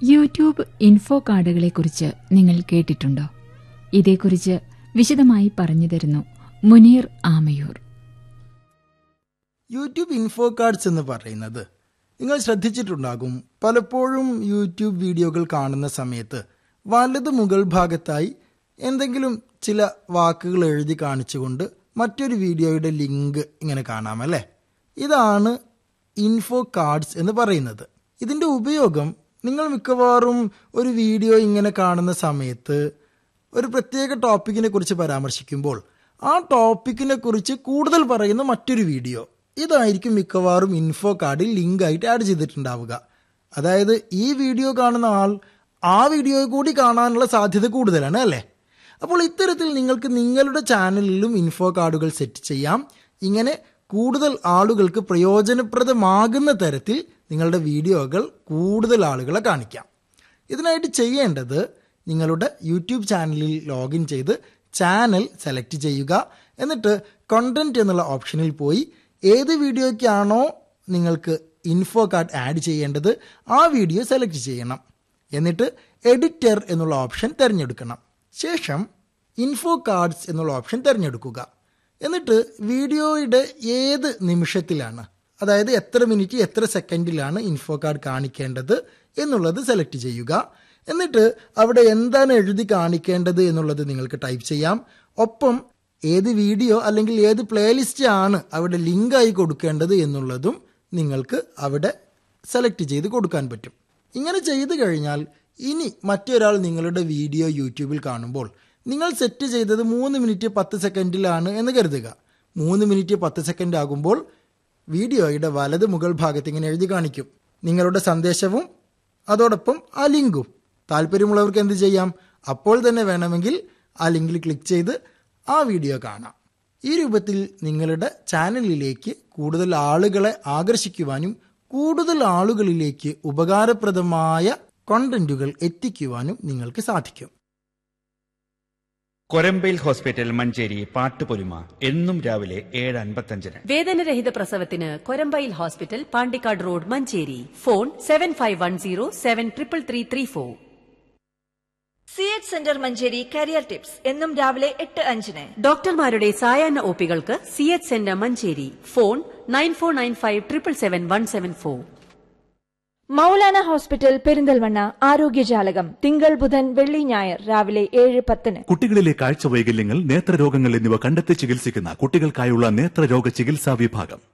YouTube info കാർഡുകളെക്കുറിച്ച് നിങ്ങൾ കേട്ടിട്ടുണ്ടോ? ഇതേക്കുറിച്ച് വിശദമായി പറഞ്ഞു തരുന്നു Muneer Amayur. YouTube info cards എന്ന് പറയുന്നത് നിങ്ങൾ ശ്രദ്ധിച്ചിട്ടുണ്ടാകും, പലപ്പോഴും യൂട്യൂബ് വീഡിയോകൾ കാണുന്ന സമയത്ത് വലത് മുകൾ ഭാഗത്തായി എന്തെങ്കിലും ചില വാക്കുകൾ എഴുതി കാണിച്ചുകൊണ്ട് മറ്റൊരു വീഡിയോയുടെ ലിങ്ക് ഇങ്ങനെ കാണാമല്ലേ? ഇതാണ് ഇൻഫോ കാർഡ്സ് എന്ന് പറയുന്നത്. ഇതിൻ്റെ ഉപയോഗം, നിങ്ങൾ മിക്കവാറും ഒരു വീഡിയോ ഇങ്ങനെ കാണുന്ന സമയത്ത് ഒരു പ്രത്യേക ടോപ്പിക്കിനെ കുറിച്ച് പരാമർശിക്കുമ്പോൾ ആ ടോപ്പിക്കിനെ കുറിച്ച് കൂടുതൽ പറയുന്ന മറ്റൊരു വീഡിയോ, ഇതായിരിക്കും മിക്കവാറും ഇൻഫോ കാർഡിൽ ലിങ്കായിട്ട് ആഡ് ചെയ്തിട്ടുണ്ടാവുക. അതായത് ഈ വീഡിയോ കാണുന്ന ആൾ ആ വീഡിയോ കൂടി കാണാനുള്ള സാധ്യത കൂടുതലാണ് അല്ലേ? അപ്പോൾ ഇത്തരത്തിൽ നിങ്ങൾക്ക് നിങ്ങളുടെ ചാനലിലും ഇൻഫോ കാർഡുകൾ സെറ്റ് ചെയ്യാം. ഇങ്ങനെ കൂടുതൽ ആളുകൾക്ക് പ്രയോജനപ്രദമാകുന്ന തരത്തിൽ നിങ്ങളുടെ വീഡിയോകൾ കൂടുതൽ ആളുകളെ കാണിക്കാം. ഇതിനായിട്ട് ചെയ്യേണ്ടത്, നിങ്ങളുടെ യൂട്യൂബ് ചാനലിൽ ലോഗിൻ ചെയ്ത് ചാനൽ സെലക്ട് ചെയ്യുക. എന്നിട്ട് കണ്ടന്റ് എന്നുള്ള ഓപ്ഷനിൽ പോയി ഏത് വീഡിയോയ്ക്കാണോ നിങ്ങൾക്ക് ഇൻഫോ കാർഡ് ആഡ് ചെയ്യേണ്ടത് ആ വീഡിയോ സെലക്ട് ചെയ്യണം. എന്നിട്ട് എഡിറ്റർ എന്നുള്ള ഓപ്ഷൻ തിരഞ്ഞെടുക്കണം. ശേഷം ഇൻഫോ കാർഡ്സ് എന്നുള്ള ഓപ്ഷൻ തിരഞ്ഞെടുക്കുക. എന്നിട്ട് വീഡിയോയുടെ ഏത് നിമിഷത്തിലാണ്, അതായത് എത്ര മിനിറ്റ് എത്ര സെക്കൻഡിലാണ് ഇൻഫോ കാർഡ് കാണിക്കേണ്ടത് എന്നുള്ളത് സെലക്ട് ചെയ്യുക. എന്നിട്ട് അവിടെ എന്താണ് എഴുതി കാണിക്കേണ്ടത് എന്നുള്ളത് നിങ്ങൾക്ക് ടൈപ്പ് ചെയ്യാം. ഒപ്പം ഏത് വീഡിയോ അല്ലെങ്കിൽ ഏത് പ്ലേലിസ്റ്റ് ആണ് അവിടെ ലിങ്കായി കൊടുക്കേണ്ടത് എന്നുള്ളതും നിങ്ങൾക്ക് അവിടെ സെലക്ട് ചെയ്ത് കൊടുക്കാൻ പറ്റും. ഇങ്ങനെ ചെയ്തു കഴിഞ്ഞാൽ ഇനി മറ്റൊരാൾ നിങ്ങളുടെ വീഡിയോ യൂട്യൂബിൽ കാണുമ്പോൾ നിങ്ങൾ സെറ്റ് ചെയ്തത് 3 മിനിറ്റ് 10 സെക്കൻഡിലാണ് എന്ന് കരുതുക. 3 മിനിറ്റ് 10 സെക്കൻഡ് ആകുമ്പോൾ വീഡിയോയുടെ വലത് മുകൾ ഭാഗത്ത് ഇങ്ങനെ എഴുതി കാണിക്കും നിങ്ങളുടെ സന്ദേശവും അതോടൊപ്പം ആ ലിങ്കും. താല്പര്യമുള്ളവർക്ക് എന്ത് ചെയ്യാം, അപ്പോൾ തന്നെ വേണമെങ്കിൽ ആ ലിങ്കിൽ ക്ലിക്ക് ചെയ്ത് ആ വീഡിയോ കാണാം. ഈ രൂപത്തിൽ നിങ്ങളുടെ ചാനലിലേക്ക് കൂടുതൽ ആളുകളെ ആകർഷിക്കുവാനും കൂടുതൽ ആളുകളിലേക്ക് ഉപകാരപ്രദമായ കണ്ടന്റുകൾ എത്തിക്കുവാനും നിങ്ങൾക്ക് സാധിക്കും. കൊരമ്പയിൽ ഹോസ്പിറ്റൽ മഞ്ചേരി പാട്ടുപൊലിമ എന്നും രാവിലെ 7:55. വേദനരഹിത പ്രസവത്തിന് Korambayil hospital, Pandikkad road, Manjeri. Phone 7510733334. CH centre Manjeri career tips എന്നും രാവിലെ 8:05. ഡോക്ടർമാരുടെ സായാഹ്ന ഒപികൾക്ക് CH centre Manjeri. Phone 9495777174. Maulana hospital Perinthalmanna ആരോഗ്യജാലകം തിങ്കൾ ബുധൻ വെള്ളി ഞായർ രാവിലെ 7:10. കുട്ടികളിലെ കാഴ്ച വൈകല്യങ്ങൾ, നേത്രരോഗങ്ങൾ എന്നിവ കണ്ടെത്തി ചികിത്സിക്കുന്ന കുട്ടികൾക്കായുള്ള നേത്രരോഗ ചികിത്സാ വിഭാഗം.